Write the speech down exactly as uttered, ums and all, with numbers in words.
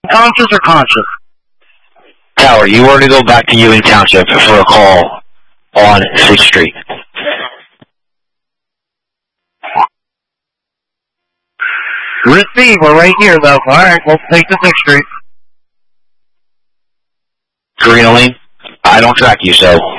Conscious or conscious? Tower, you were to go back to Ewing Township for a call on sixth Street. Receive, we're right here, though. Alright, we'll take the sixth Street. Green Lane, I don't track you, so